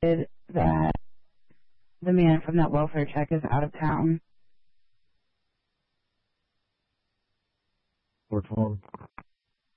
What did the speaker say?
that the man from that welfare check is out of town. Or Tom.